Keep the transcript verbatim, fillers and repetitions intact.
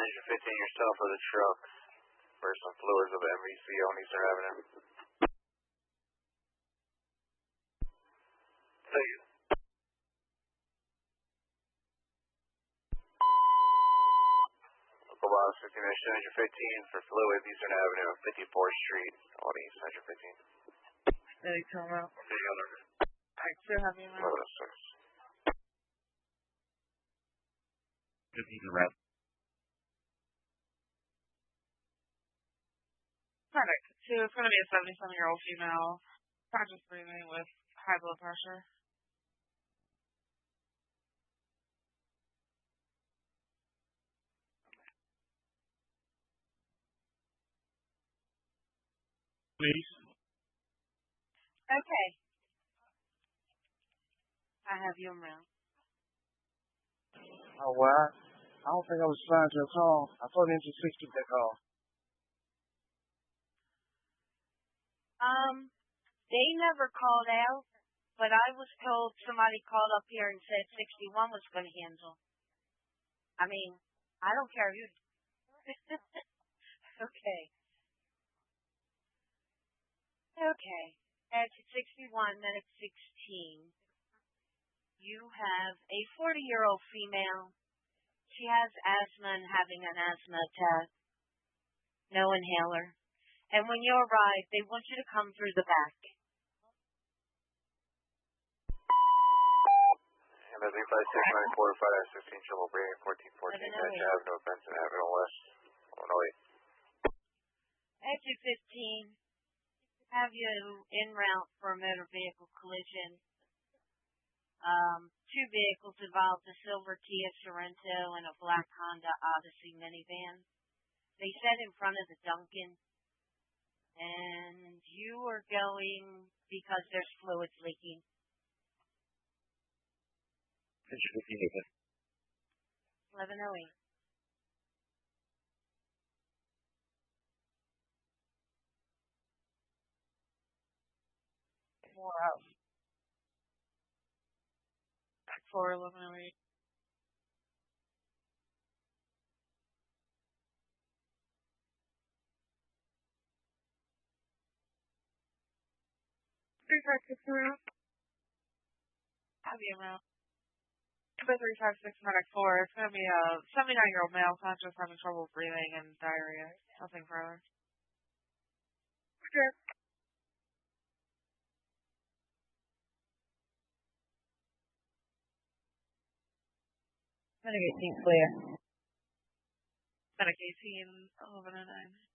engine fifteen yourself for the truck for some fluids of M V C on Eastern Avenue. Thank you. Local boss fifteen engine fifteen for fluids Eastern Avenue and fifty-fourth Street on East engine fifteen. Any come out? Any other? I still have you now. eleven oh six. fifteen rep. Perfect. So it's going to be a seventy-seven-year-old female, conscious breathing with high blood pressure. Please. Okay. I have you around. Oh, well, I don't think I was trying to call. I thought it was sixty that call. Um, they never called out, but I was told somebody called up here and said sixty-one was going to handle. I mean, I don't care who. Okay. Okay. Exit sixty-one, then it's sixteen. You have a forty-year-old female. She has asthma and having an asthma attack. No inhaler. And when you arrive, they want you to come through the back. M S V five six nine four five sixteen trouble breathing fourteen fourteen Dash Avenue, Benson Avenue West, Illinois. Exit fifteen. Have you en route for a motor vehicle collision. Um, two vehicles involved, a silver Kia Sorento and a black Honda Odyssey minivan. They sat in front of the Duncan, and you are going because there's fluids leaking. eleven oh eight. More out. For eleven oh eight. three five six around. Have you around. Number three five six medic four. It's going to be a seventy-nine-year-old male conscious having trouble breathing and diarrhea. Nothing further. Okay. Medic eighteen clear. Medic eighteen, eleven oh nine.